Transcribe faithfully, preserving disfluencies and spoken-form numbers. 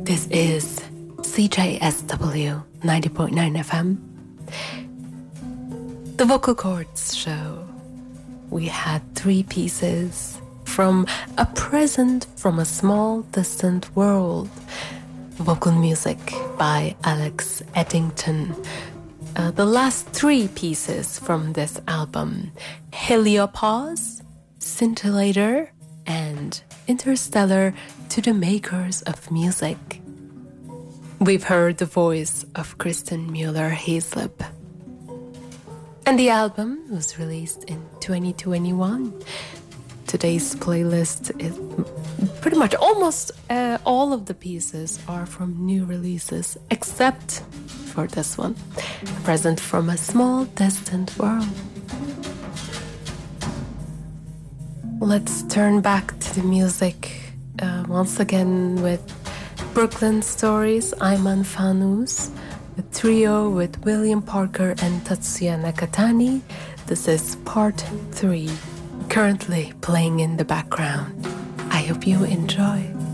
This is C J S W ninety point nine F M, the Vocal Chords Show. We had three pieces from A Present from a Small Distant World, vocal music by Alex Eddington. Uh, the last three pieces from this album, Heliopause, Scintillator, and Interstellar to the Makers of Music. We've heard the voice of Kristen Mueller-Heslip. And the album was released in twenty twenty-one. Today's playlist is pretty much almost uh, all of the pieces are from new releases, except for this one, A Present from a Small Distant World. Let's turn back to the music uh, once again with Brooklyn Stories, Ayman Fanous, a trio with William Parker and Tatsuya Nakatani. This is part three, currently playing in the background. I hope you enjoy.